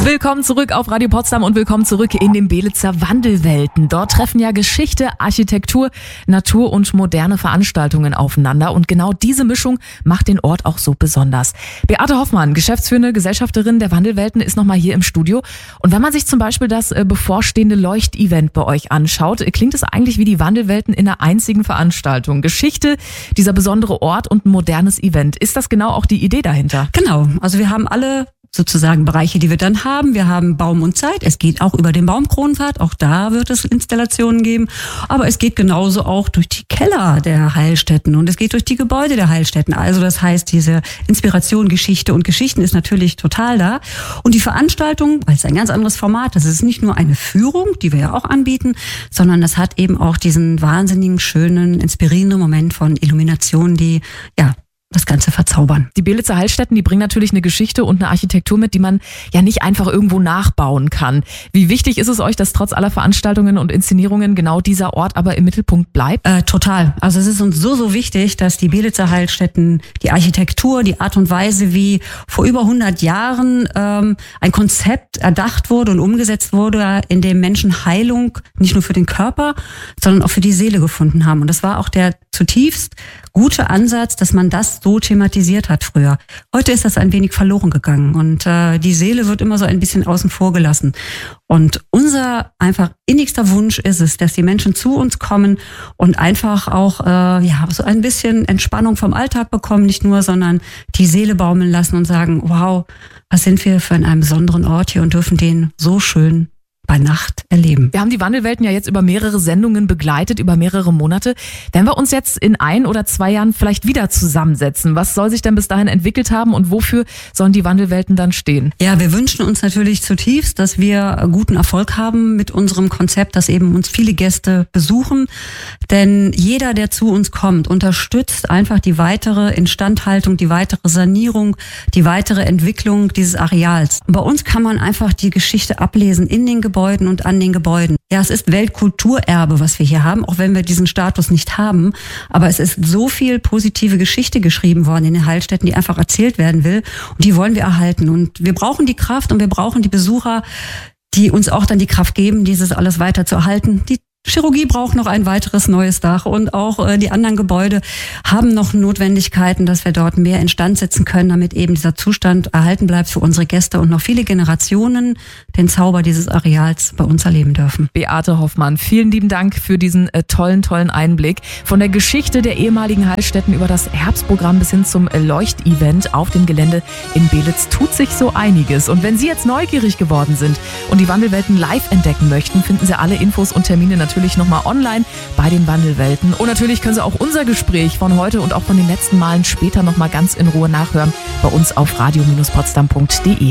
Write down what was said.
Willkommen zurück auf Radio Potsdam und willkommen zurück in den Belitzer Wandelwelten. Dort treffen ja Geschichte, Architektur, Natur und moderne Veranstaltungen aufeinander. Und genau diese Mischung macht den Ort auch so besonders. Beate Hoffmann, geschäftsführende Gesellschafterin der Wandelwelten, ist nochmal hier im Studio. Und wenn man sich zum Beispiel das bevorstehende Leuchtevent bei euch anschaut, klingt es eigentlich wie die Wandelwelten in einer einzigen Veranstaltung. Geschichte, dieser besondere Ort und ein modernes Event. Ist das genau auch die Idee dahinter? Genau, also wir haben alle sozusagen Bereiche, die wir dann haben. Wir haben Baum und Zeit. Es geht auch über den Baumkronenpfad. Auch da wird es Installationen geben. Aber es geht genauso auch durch die Keller der Heilstätten und es geht durch die Gebäude der Heilstätten. Also das heißt, diese Inspiration, Geschichte und Geschichten ist natürlich total da. Und die Veranstaltung, weil es ein ganz anderes Format ist, es ist nicht nur eine Führung, die wir ja auch anbieten, sondern das hat eben auch diesen wahnsinnigen, schönen, inspirierenden Moment von Illuminationen, die das Ganze verzaubern. Die Belitzer Heilstätten, die bringen natürlich eine Geschichte und eine Architektur mit, die man ja nicht einfach irgendwo nachbauen kann. Wie wichtig ist es euch, dass trotz aller Veranstaltungen und Inszenierungen genau dieser Ort aber im Mittelpunkt bleibt? Total. Also es ist uns so wichtig, dass die Belitzer Heilstätten, die Architektur, die Art und Weise, wie vor über 100 Jahren ein Konzept erdacht wurde und umgesetzt wurde, in dem Menschen Heilung nicht nur für den Körper, sondern auch für die Seele gefunden haben. Und das war auch der zutiefst gute Ansatz, dass man das so thematisiert hat früher. Heute ist das ein wenig verloren gegangen und die Seele wird immer so ein bisschen außen vor gelassen. Und unser einfach innigster Wunsch ist es, dass die Menschen zu uns kommen und einfach auch so ein bisschen Entspannung vom Alltag bekommen, nicht nur, sondern die Seele baumeln lassen und sagen, wow, was sind wir für einen besonderen Ort hier und dürfen den so schön bei Nacht erleben. Wir haben die Wandelwelten ja jetzt über mehrere Sendungen begleitet, über mehrere Monate. Wenn wir uns jetzt in 1 oder 2 Jahren vielleicht wieder zusammensetzen, was soll sich denn bis dahin entwickelt haben und wofür sollen die Wandelwelten dann stehen? Ja, wir wünschen uns natürlich zutiefst, dass wir guten Erfolg haben mit unserem Konzept, dass eben uns viele Gäste besuchen. Denn jeder, der zu uns kommt, unterstützt einfach die weitere Instandhaltung, die weitere Sanierung, die weitere Entwicklung dieses Areals. Und bei uns kann man einfach die Geschichte ablesen in den Gebäuden und an den Gebäuden. Ja, es ist Weltkulturerbe, was wir hier haben, auch wenn wir diesen Status nicht haben. Aber es ist so viel positive Geschichte geschrieben worden in den Heilstätten, die einfach erzählt werden will. Und die wollen wir erhalten. Und wir brauchen die Kraft und wir brauchen die Besucher, die uns auch dann die Kraft geben, dieses alles weiter zu erhalten. Die Chirurgie braucht noch ein weiteres neues Dach und auch die anderen Gebäude haben noch Notwendigkeiten, dass wir dort mehr instand setzen können, damit eben dieser Zustand erhalten bleibt für unsere Gäste und noch viele Generationen den Zauber dieses Areals bei uns erleben dürfen. Beate Hoffmann, vielen lieben Dank für diesen tollen Einblick. Von der Geschichte der ehemaligen Heilstätten über das Herbstprogramm bis hin zum Leuchtevent auf dem Gelände in Belitz tut sich so einiges. Und wenn Sie jetzt neugierig geworden sind und die Wandelwelten live entdecken möchten, finden Sie alle Infos und Termine natürlich nochmal online bei den Wandelwelten. Und natürlich können Sie auch unser Gespräch von heute und auch von den letzten Malen später nochmal ganz in Ruhe nachhören bei uns auf radio-potsdam.de.